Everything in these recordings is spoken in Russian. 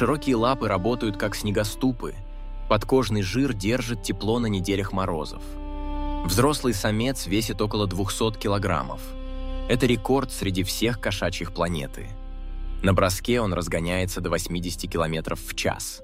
Широкие лапы работают как снегоступы. Подкожный жир держит тепло на неделях морозов. Взрослый самец весит около 200 килограммов. Это рекорд среди всех кошачьих планеты. На броске он разгоняется до 80 километров в час.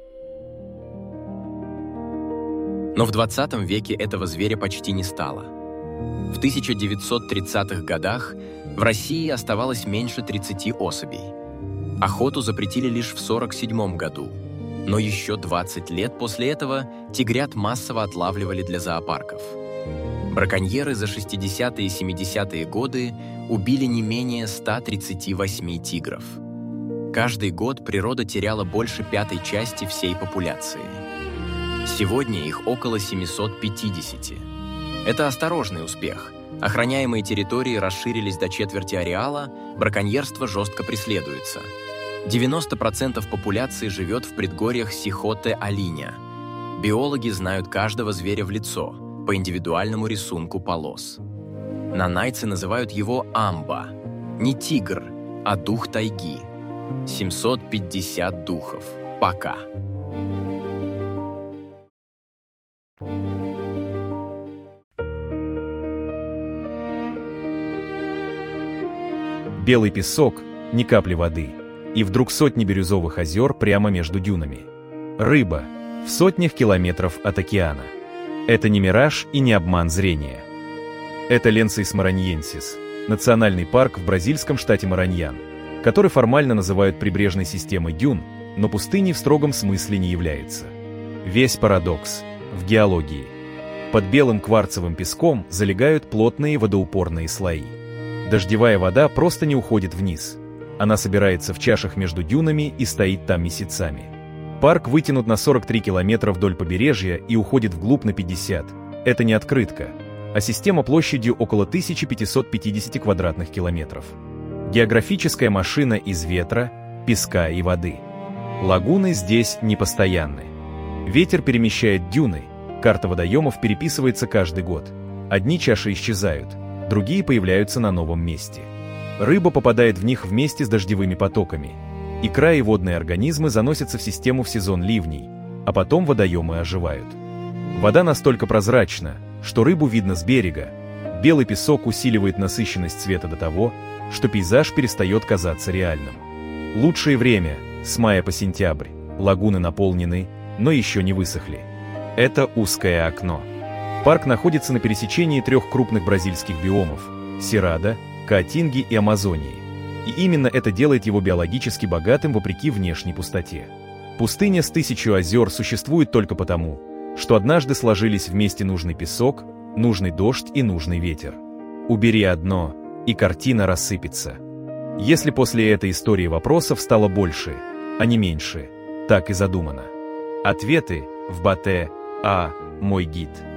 Но в 20 веке этого зверя почти не стало. В 1930-х годах в России оставалось меньше 30 особей. Охоту запретили лишь в 1947 году. Но еще 20 лет после этого тигрят массово отлавливали для зоопарков. Браконьеры за 60-е и 70-е годы убили не менее 138 тигров. Каждый год природа теряла больше 1/5 части всей популяции. Сегодня их около 750. Это осторожный успех. Охраняемые территории расширились до четверти ареала, браконьерство жестко преследуется. 90% популяции живет в предгорьях Сихотэ-Алиня. Биологи знают каждого зверя в лицо, по индивидуальному рисунку полос. Нанайцы называют его амба. Не тигр, а дух тайги. 750 духов. Пока. Белый песок, ни капли воды, и вдруг сотни бирюзовых озер прямо между дюнами. Рыба в сотнях километров от океана. Это не мираж и не обман зрения. Это Ленсис мараньенсис, национальный парк в бразильском штате Мараньян, который формально называют прибрежной системой дюн, но пустыней в строгом смысле не является. Весь парадокс в геологии. Под белым кварцевым песком залегают плотные водоупорные слои. Дождевая вода просто не уходит вниз. Она собирается в чашах между дюнами и стоит там месяцами. Парк вытянут на 43 километра вдоль побережья и уходит вглубь на 50. Это не открытка, а система площадью около 1550 квадратных километров. Географическая машина из ветра, песка и воды. Лагуны здесь непостоянны. Ветер перемещает дюны, карта водоемов переписывается каждый год. Одни чаши исчезают, другие появляются на новом месте. Рыба попадает в них вместе с дождевыми потоками. Икра и водные организмы заносятся в систему в сезон ливней, а потом водоемы оживают. Вода настолько прозрачна, что рыбу видно с берега. Белый песок усиливает насыщенность цвета до того, что пейзаж перестает казаться реальным. Лучшее время – с мая по сентябрь. Лагуны наполнены, но еще не высохли. Это узкое окно. Парк находится на пересечении 3 крупных бразильских биомов – Серрадо, Каатинги и Амазонии. И именно это делает его биологически богатым вопреки внешней пустоте. Пустыня с 1000 озер существует только потому, что однажды сложились вместе нужный песок, нужный дождь и нужный ветер. Убери одно, и картина рассыпется. Если после этой истории вопросов стало больше, а не меньше, так и задумано. Ответы в Батэ, мой гид.